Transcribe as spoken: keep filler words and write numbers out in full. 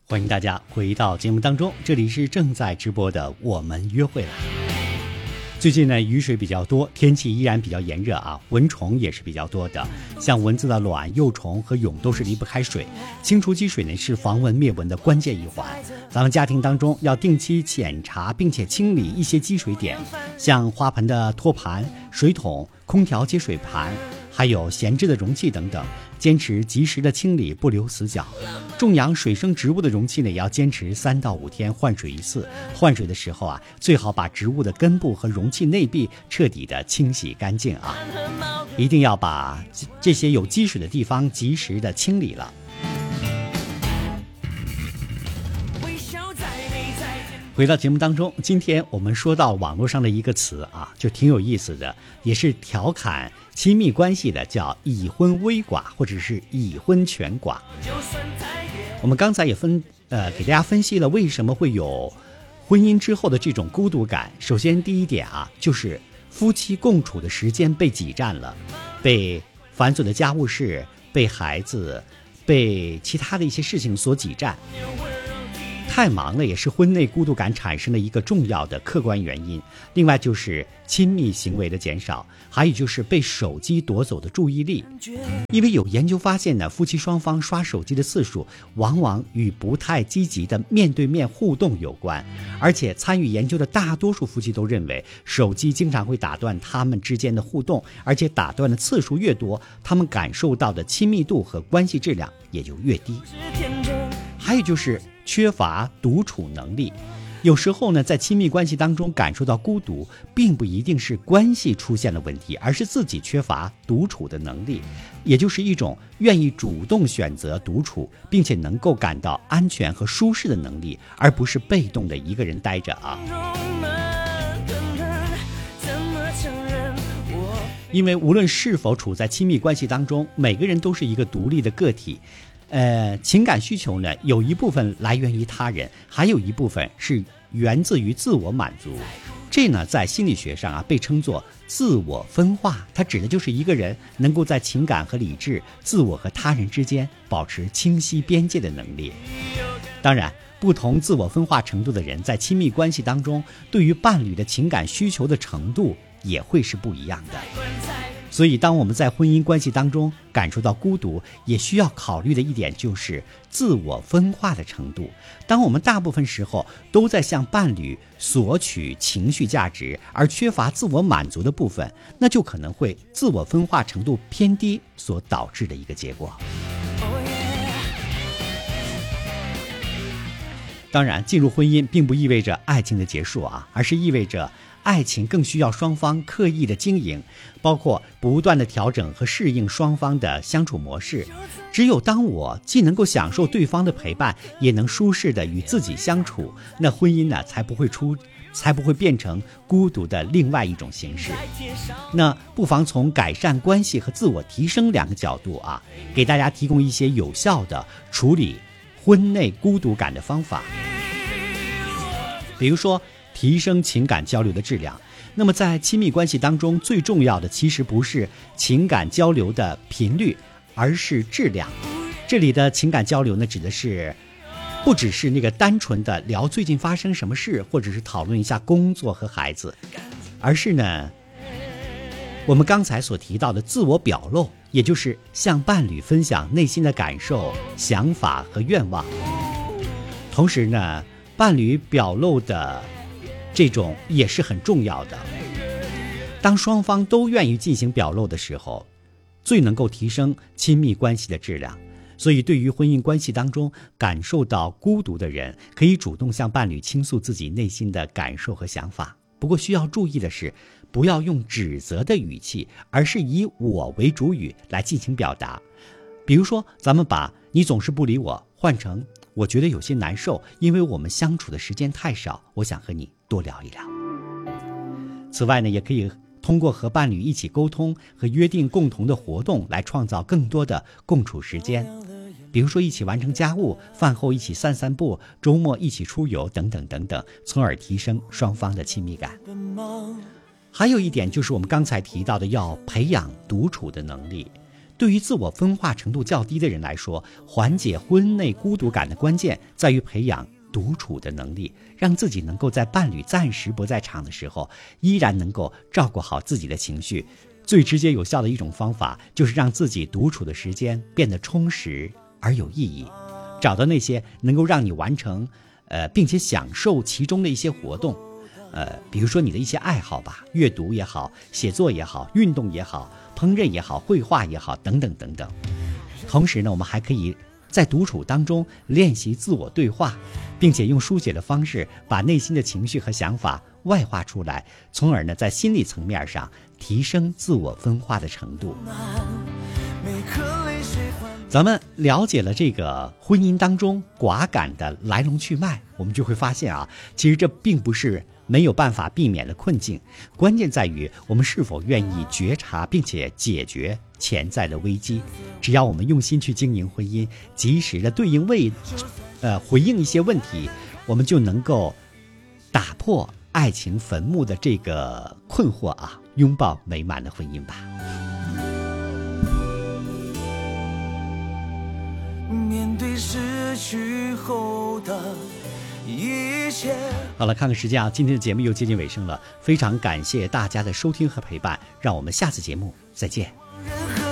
欢迎大家回到节目当中，这里是正在直播的我们约会了。最近呢，雨水比较多，天气依然比较炎热啊，蚊虫也是比较多的。像蚊子的卵、幼虫和蛹都是离不开水，清除积水呢是防蚊灭蚊的关键一环。咱们家庭当中要定期检查并且清理一些积水点，像花盆的托盘、水桶、空调接水盘，还有闲置的容器等等，坚持及时的清理，不留死角。种养水生植物的容器呢，也要坚持三到五天换水一次。换水的时候啊，最好把植物的根部和容器内壁彻底的清洗干净啊，一定要把这些有积水的地方及时的清理了。回到节目当中，今天我们说到网络上的一个词啊，就挺有意思的，也是调侃亲密关系的，叫已婚微寡或者是已婚全寡。我们刚才也分呃给大家分析了为什么会有婚姻之后的这种孤独感。首先第一点啊，就是夫妻共处的时间被挤占了，被繁琐的家务事、被孩子、被其他的一些事情所挤占。太忙了也是婚内孤独感产生的一个重要的客观原因。另外就是亲密行为的减少，还有就是被手机夺走的注意力。因为有研究发现呢，夫妻双方刷手机的次数往往与不太积极的面对面互动有关，而且参与研究的大多数夫妻都认为，手机经常会打断他们之间的互动，而且打断的次数越多，他们感受到的亲密度和关系质量也就越低。还有就是缺乏独处能力。有时候呢，在亲密关系当中感受到孤独，并不一定是关系出现了问题，而是自己缺乏独处的能力，也就是一种愿意主动选择独处，并且能够感到安全和舒适的能力，而不是被动的一个人待着啊。因为无论是否处在亲密关系当中，每个人都是一个独立的个体。呃，情感需求呢，有一部分来源于他人，还有一部分是源自于自我满足。这呢，在心理学上啊，被称作自我分化，它指的就是一个人能够在情感和理智、自我和他人之间保持清晰边界的能力。当然，不同自我分化程度的人，在亲密关系当中，对于伴侣的情感需求的程度也会是不一样的。所以当我们在婚姻关系当中感受到孤独，也需要考虑的一点就是自我分化的程度。当我们大部分时候都在向伴侣索取情绪价值，而缺乏自我满足的部分，那就可能会自我分化程度偏低所导致的一个结果。当然，进入婚姻并不意味着爱情的结束啊，而是意味着爱情更需要双方刻意的经营，包括不断的调整和适应双方的相处模式。只有当我既能够享受对方的陪伴，也能舒适的与自己相处，那婚姻呢才不会出才不会变成孤独的另外一种形式。那不妨从改善关系和自我提升两个角度啊，给大家提供一些有效的处理婚内孤独感的方法。比如说提升情感交流的质量。那么在亲密关系当中，最重要的其实不是情感交流的频率，而是质量。这里的情感交流呢，指的是不只是那个单纯的聊最近发生什么事，或者是讨论一下工作和孩子，而是呢我们刚才所提到的自我表露，也就是向伴侣分享内心的感受、想法和愿望。同时呢，伴侣表露的这种也是很重要的。当双方都愿意进行表露的时候，最能够提升亲密关系的质量。所以对于婚姻关系当中感受到孤独的人，可以主动向伴侣倾诉自己内心的感受和想法。不过需要注意的是，不要用指责的语气，而是以我为主语来进行表达。比如说，咱们把你总是不理我换成我觉得有些难受，因为我们相处的时间太少，我想和你多聊一聊。此外呢，也可以通过和伴侣一起沟通和约定共同的活动，来创造更多的共处时间。比如说一起完成家务，饭后一起散散步，周末一起出游等等等等，从而提升双方的亲密感。还有一点就是我们刚才提到的，要培养独处的能力。 对于自我分化程度较低的人来说，缓解婚内孤独感的关键在于培养独处的能力，让自己能够在伴侣暂时不在场的时候，依然能够照顾好自己的情绪。最直接有效的一种方法，就是让自己独处的时间变得充实而有意义。找到那些能够让你完成，呃，并且享受其中的一些活动，呃，比如说你的一些爱好吧，阅读也好，写作也好，运动也好，烹饪也好，绘画也好，等等等等。同时呢，我们还可以在独处当中练习自我对话，并且用书写的方式把内心的情绪和想法外化出来，从而呢，在心理层面上提升自我分化的程度。咱们了解了这个婚姻当中寡感的来龙去脉，我们就会发现啊，其实这并不是没有办法避免的困境，关键在于我们是否愿意觉察并且解决潜在的危机。只要我们用心去经营婚姻，及时的对应为呃回应一些问题，我们就能够打破爱情坟墓的这个困惑啊，拥抱美满的婚姻吧。面对失去后的一切。好了，看看时间啊，今天的节目又接近尾声了，非常感谢大家的收听和陪伴，让我们下次节目再见。